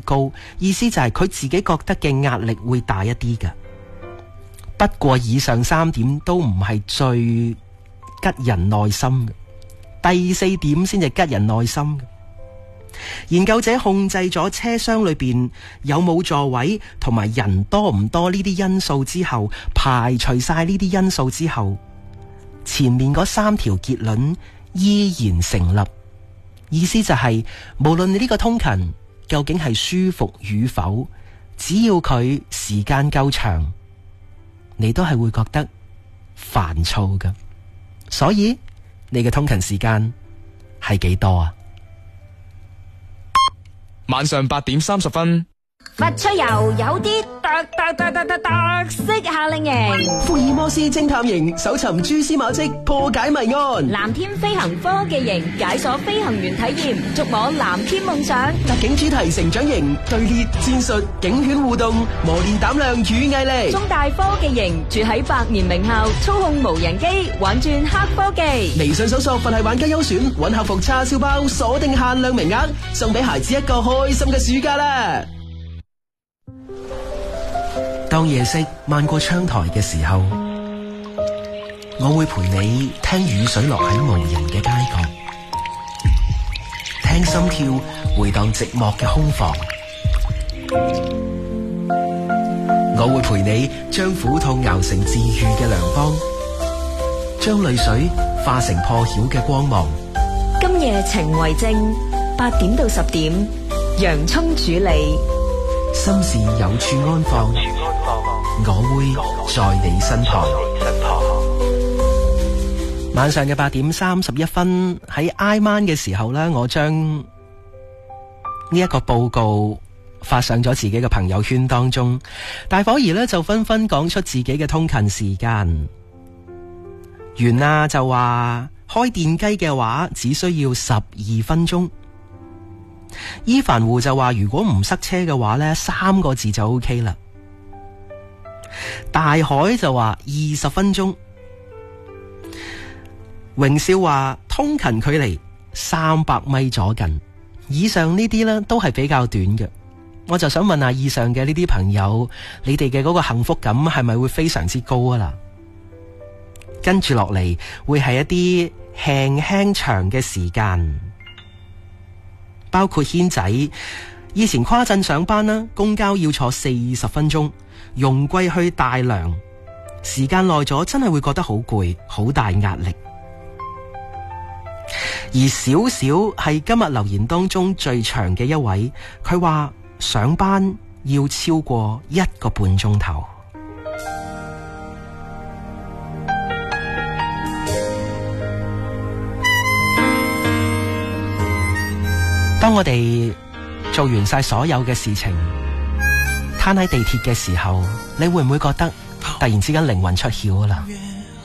高，意思就係佢自己覺得嘅壓力會大一啲㗎。不過以上3點都唔係最吉人內心嘅，第4點先至吉人內心嘅。研究者控制咗車廂裏邊有冇座位同埋人多唔多呢啲因素之後，排除晒呢啲因素之後，前面嗰3條結論依然成立。意思就係無論你呢個通勤究竟係舒服與否，只要佢時間夠長，你都係會覺得煩躁㗎。所以你嘅通勤時間係幾多啊？ 晚上8點30分， 佛出遊有啲特色夏令營， 福爾摩斯偵探營搜尋蛛絲馬跡，破解謎案； 藍天飛行科技營解鎖飛行員體驗，觸摸藍天夢想； 特警主題成長營對列戰術，警犬互動，磨練膽量與毅力； 中大科技營住喺百年名校，操控無人機，玩轉黑科技。 微信搜索佛系玩家優選，搵客服叉燒包，鎖定限量名額，送俾孩子一個開心嘅暑假啦！當夜色漫過窗台嘅時候，我會陪你聽雨水落喺無人嘅街角，聽心跳回蕩寂寞嘅空房。我會陪你將苦痛熬成治愈嘅良方，將淚水化成破曉嘅光芒。 今夜情為證，8點到10點，洋蔥主理， 心事有處安放，我會在你身旁。晚上嘅8點31分，喺挨晚嘅時候呢，我將呢一個報告發上咗自己嘅朋友圈當中，大伙兒呢就紛紛講出自己嘅通勤時間。袁啊就話開電雞嘅話只需要12分鐘。伊凡湖就話如果唔塞車嘅話呢，3個字就 OK 啦。大海就話20分鐘。榮少話通勤距離300米左近。以上呢啲呢都係比較短嘅。我就想問下以上嘅呢啲朋友，你哋嘅嗰個幸福感係咪會非常之高啊啦？跟住落嚟會係一啲輕輕長嘅時間，包括軒仔以前跨鎮上班啦，公交要坐40分鐘，容桂去大良，時間耐咗真係會覺得好攰，好大壓力。而少少係今日留言當中最長嘅一位，佢話上班要超過1個半鐘頭。當我哋做完晒所有嘅事情，攤喺地鐵嘅時候，你會唔會覺得突然之間靈魂出竅啦？